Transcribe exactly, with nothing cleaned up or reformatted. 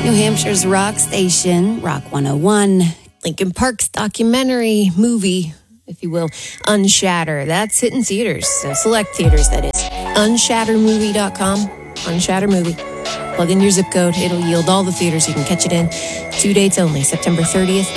New Hampshire's rock station, Rock one oh one. Linkin Park's documentary movie, if you will, Unshatter. That's hitting theaters, so select theaters, that is. unshatter movie dot com, Unshatter Movie. Plug in your zip code. It'll yield all the theaters you can catch it in. Two dates only, September thirtieth